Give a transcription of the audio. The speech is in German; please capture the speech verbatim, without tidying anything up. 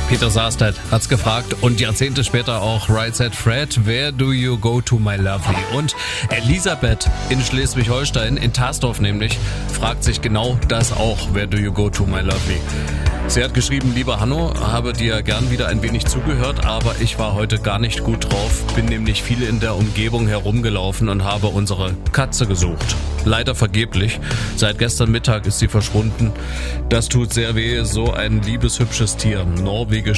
Peter Sarstedt hat's gefragt und Jahrzehnte später auch Right Said Fred, Where do you go to my lovely? Und Elisabeth in Schleswig-Holstein, in Tasdorf nämlich, fragt sich genau das auch, Where do you go to my lovely? Sie hat geschrieben, lieber Hanno, habe dir gern wieder ein wenig zugehört, aber ich war heute gar nicht gut drauf, bin nämlich viel in der Umgebung herumgelaufen und habe unsere Katze gesucht. Leider vergeblich. Seit gestern Mittag ist sie verschwunden. Das tut sehr weh, so ein liebes, hübsches Tier. Norwegisch